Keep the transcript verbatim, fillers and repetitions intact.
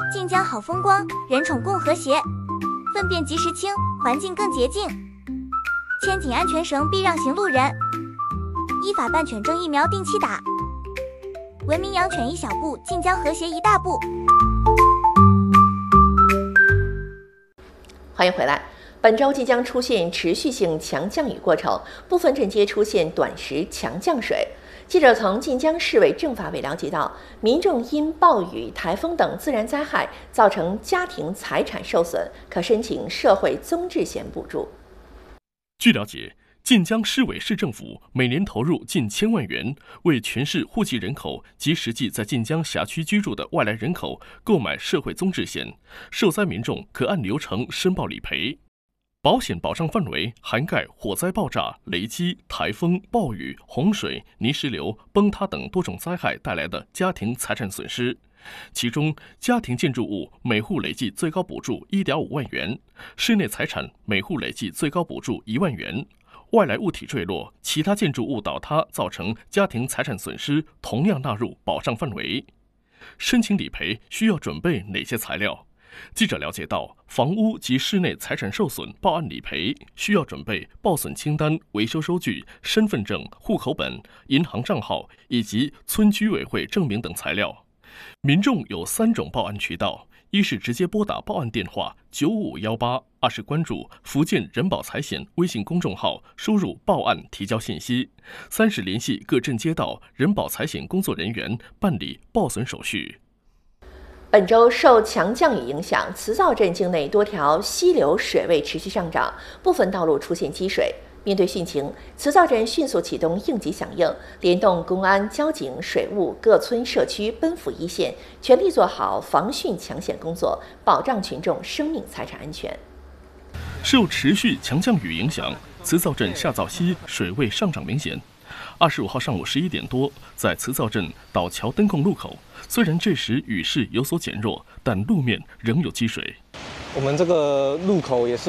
晋江好风光，人宠共和谐，粪便及时清，环境更洁净。牵紧安全绳，避让行路人。依法办犬证疫苗定期打。文明养犬一小步，晋江和谐一大步。 欢迎回来。本周即将出现持续性强降雨过程，部分镇街出现短时强降水。记者从晋江市委政法委了解到，民众因暴雨、台风等自然灾害造成家庭财产受损，可申请社会综治险补助。 据了解，晋江市委市政府每年投入近千万元，为全市户籍人口及实际在晋江辖区居住的外来人口购买社会综治险，受灾民众可按流程申报理赔。保险保障范围涵盖火灾、爆炸、雷击、台风、暴雨、洪水、泥石流、崩塌等多种灾害带来的家庭财产损失，其中家庭建筑物每户累计最高补助 一点五万元，室内财产每户累计最高补助一万元。外来物体坠落、其他建筑物倒塌造成家庭财产损失，同样纳入保障范围。申请理赔需要准备哪些材料？记者了解到，房屋及室内财产受损报案理赔需要准备报损清单、维修收据、身份证、户口本、银行账号以及村居委会证明等材料。民众有三种报案渠道：一是直接拨打报案电话九五五一八，二是关注福建人保财险微信公众号，输入报案提交信息；三是联系各镇街道人保财险工作人员办理报损手续。 本周受强降雨影响，慈灶镇境内多条溪流水位持续上涨，部分道路出现积水。面对汛情，慈灶镇迅速启动应急响应，联动公安、交警、水务各村社区奔赴一线，全力做好防汛抢险工作，保障群众生命财产安全。 受持续强降雨影响，慈灶镇下灶溪水位上涨明显。二十五号上午十一点多，在慈灶镇岛桥灯控路口，虽然这时雨势有所减弱，但路面仍有积水。 我们这个路口也是